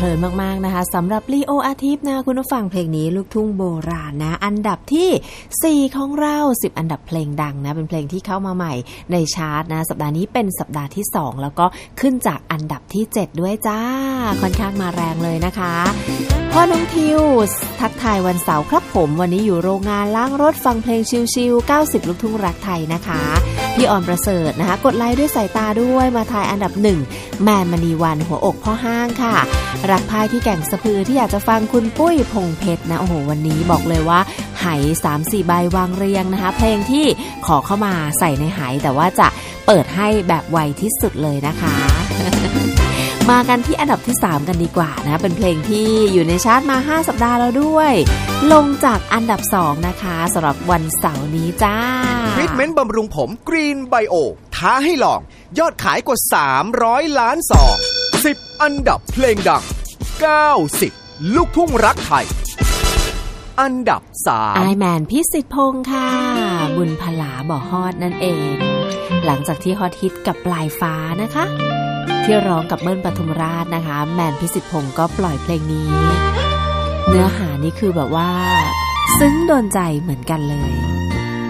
เพลินมากๆนะคะสำหรับลีโออาทิตย์นะคุณผู้ฟังเพลงนี้ลูกทุ่งโบราณนะอันดับที่4ของเรา10อันดับเพลงดังนะเป็นเพลงที่เข้ามาใหม่ในชาร์ตนะสัปดาห์นี้เป็นสัปดาห์ที่2แล้วก็ขึ้นจากอันดับที่7ด้วยจ้าค่อนข้างมาแรงเลยนะคะพ่อน้องทิวทักทายวันเสาร์ครับผมวันนี้อยู่โรงงานล้างรถฟังเพลงชิลๆ90ลูกทุ่งรักไทยนะคะพี่ออนประเสริฐนะคะกดไลค์ด้วยสายตาด้วยมาทายอันดับ1แมนมณีวันหัวอกพ่อห้างค่ะรักพายที่แก่งสะพือที่อยากจะฟังคุณปุ้ยพงเพชรนะโอ้โหวันนี้บอกเลยว่าไห 3-4 ใบวางเรียงนะคะเพลงที่ขอเข้ามาใส่ในไหแต่ว่าจะเปิดให้แบบไวที่สุดเลยนะคะ มากันที่อันดับที่3กันดีกว่านะเป็นเพลงที่อยู่ในชาร์ตมา5สัปดาห์แล้วด้วยลงจากอันดับ2นะคะสำหรับวันเสาร์นี้จ้าทรีทเมนต์บำรุงผมกรีนไบโอท้าให้ลองยอดขายกว่า300ล้านซอง10อันดับเพลงดัง90ลูกทุ่งรักไทยอันดับ3 ไอแมนพิสิทธิ์พงษ์ค่ะบุญพลาบ่อฮอดนั่นเองหลังจากที่ฮอตฮิตกับปลายฟ้านะคะที่ร้องกับเบิ้ลปทุมราชนะคะแมนพิสิทธิ์พงษ์ก็ปล่อยเพลงนี้เนื้อหานี่คือแบบว่าซึ้งโดนใจเหมือนกันเลย